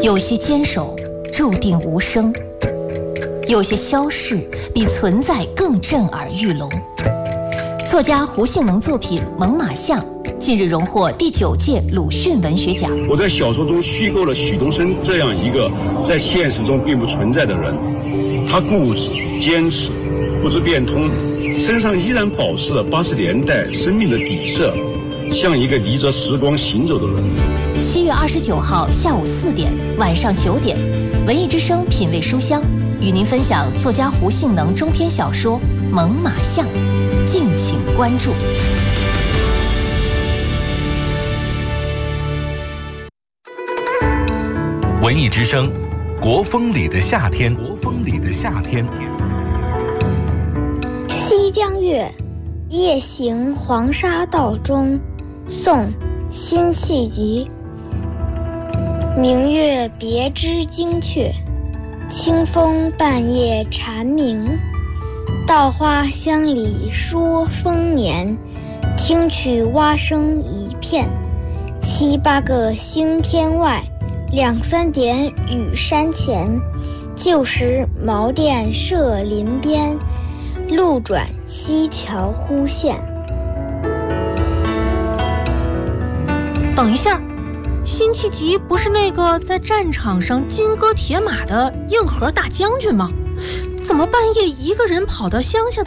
有些坚守注定无声，有些消逝比存在更震耳欲聋。作家胡杏能作品《猛犸象》近日荣获第9届鲁迅文学奖。 我在小说中虚构了许东升这样一个在现实中并不存在的人，他固执坚持，不知变通，身上依然保持了80年代生命的底色，像一个逆着时光行走的人。 7月29号下午4点、晚上9点，文艺之声品味书香与您分享作家胡杏能中篇小说《猛犸象》，敬请关注。 文艺之声，国风里的夏天。国风里的夏天。 西江月，夜行黄沙道中。宋，辛弃疾。明月别枝惊鹊，清风半夜蝉鸣。稻花香里说丰年，听取蛙声一片。7、8个星天外，2、3点雨山前。旧时茅店社林边，路转溪桥忽见。 等一下，辛弃疾不是那个在战场上金戈铁马的硬核大将军吗？怎么半夜一个人跑到乡下的